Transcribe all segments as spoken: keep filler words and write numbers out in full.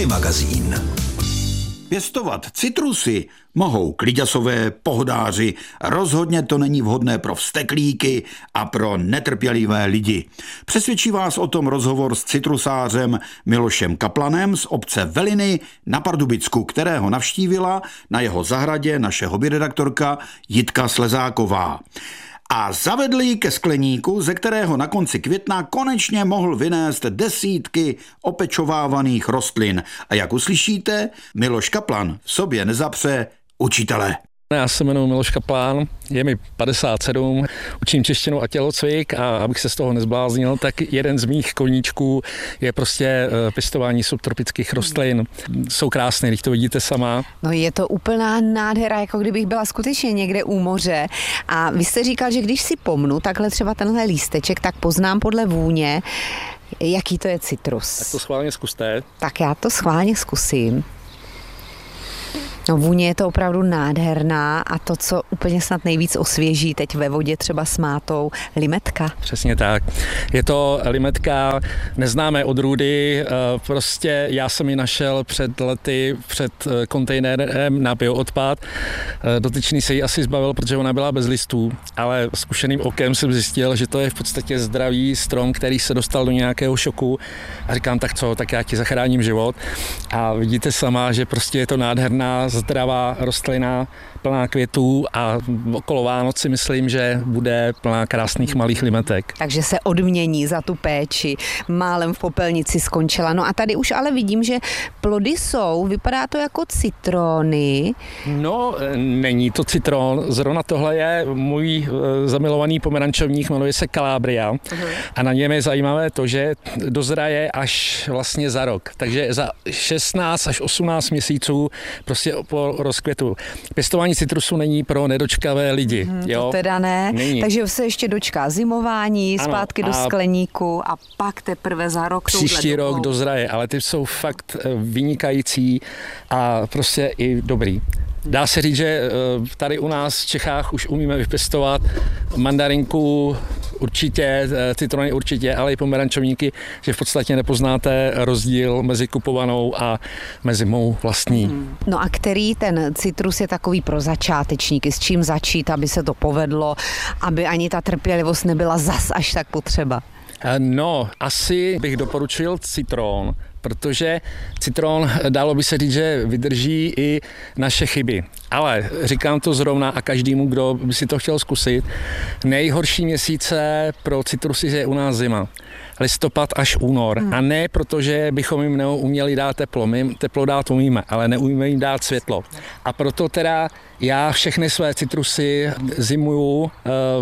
Hobby magazín. Pěstovat citrusy mohou kliďasové pohodáři, rozhodně to není vhodné pro vzteklíky a pro netrpělivé lidi. Přesvědčí vás o tom rozhovor s citrusářem Milošem Kaplanem z obce Veliny na Pardubicku, kterého navštívila na jeho zahradě naše hobby redaktorka Jitka Slezáková. A zavedl ji ke skleníku, ze kterého na konci května konečně mohl vynést desítky opečovávaných rostlin. A jak uslyšíte, Miloš Kaplan v sobě nezapře učitele. Já se jmenuji Miloš Kaplan, je mi padesát sedm, učím češtinu a tělocvik a abych se z toho nezbláznil, tak jeden z mých koníčků je prostě pěstování subtropických rostlin. Jsou krásné, když to vidíte sama. No je to úplná nádhera, jako kdybych byla skutečně někde u moře. A vy jste říkal, že když si pomnu takhle třeba tenhle lísteček, tak poznám podle vůně, jaký to je citrus. Tak to schválně zkuste. Tak já to schválně zkusím. No vůně je to opravdu nádherná a to, co úplně snad nejvíc osvěží teď ve vodě třeba s mátou, limetka. Přesně tak. Je to limetka neznámé odrůdy, prostě já jsem ji našel před lety před kontejnerem na bioodpad. Dotyčný se jí asi zbavil, protože ona byla bez listů, ale zkušeným okem jsem zjistil, že to je v podstatě zdravý strom, který se dostal do nějakého šoku a říkám, tak co, tak já ti zachráním život. A vidíte sama, že prostě je to nádherná zdravá rostlina, plná květů a okolo Vánoci myslím, že bude plná krásných malých limetek. Takže se odmění za tu péči. Málem v popelnici skončila. No a tady už ale vidím, že plody jsou, vypadá to jako citrony. No, není to citron, zrovna tohle je můj zamilovaný pomerančovník, jmenuje se Calabria. Uh-huh. A na něm je zajímavé to, že dozraje až vlastně za rok. Takže za šestnáct až osmnáct měsíců prostě po rozkvětu. Pěstování citrusu není pro nedočkavé lidi. Hmm, jo? To teda ne. Není. Takže se ještě dočká zimování, ano, zpátky do skleníku a pak teprve za rok. Příští rok dozraje, ale ty jsou fakt vynikající a prostě i dobrý. Dá se říct, že tady u nás v Čechách už umíme vypěstovat mandarinku určitě, citrony určitě, ale i pomerančovníky, že v podstatě nepoznáte rozdíl mezi kupovanou a mezi mou vlastní. Hmm. No a který ten citrus je takový pro začátečníky, s čím začít, aby se to povedlo, aby ani ta trpělivost nebyla zas až tak potřeba? No, asi bych doporučil citron, protože citron, dalo by se říct, že vydrží i naše chyby. Ale říkám to zrovna a každému, kdo by si to chtěl zkusit, nejhorší měsíce pro citrusy je u nás zima. Listopad až únor. Hmm. A ne protože bychom jim neuměli dát teplo. My jim teplo dát umíme, ale neumíme jim dát světlo. A proto teda já všechny své citrusy zimuju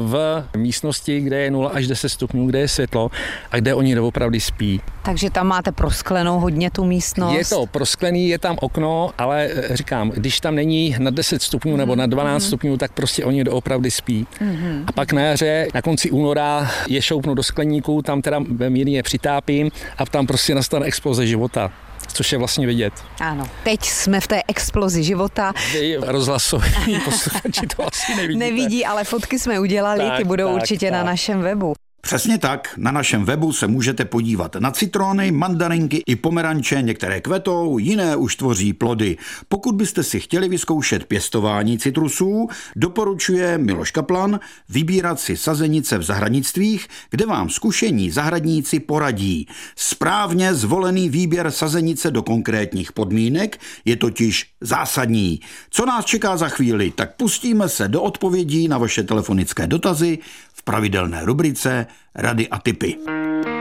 v místnosti, kde je nula až deset stupňů, kde je světlo a kde oni doopravdy spí. Takže tam máte prosklenou hodně tu místnost? Je to prosklený, je tam okno, ale říkám, když tam není na deset stupňů nebo na dvanáct mm. stupňů, tak prostě oni doopravdy spí. Mm. A pak na jaře, na konci února je šoupnu do skleníku, tam teda mírně přitápím a tam prostě nastane exploze života. Což je vlastně vidět. Ano, teď jsme v té explozi života. Vy rozhlasoví posluchači to asi nevidíte. Nevidí, ale fotky jsme udělali, tak, ty budou tak, určitě tak. Na našem webu. Přesně tak, na našem webu se můžete podívat na citrony, mandarinky i pomeranče, některé kvetou, jiné už tvoří plody. Pokud byste si chtěli vyzkoušet pěstování citrusů, doporučuje Miloš Kaplan vybírat si sazenice v zahradnictvích, kde vám zkušení zahradníci poradí. Správně zvolený výběr sazenice do konkrétních podmínek je totiž zásadní. Co nás čeká za chvíli, tak pustíme se do odpovědí na vaše telefonické dotazy v pravidelné rubrice Rady a tipy.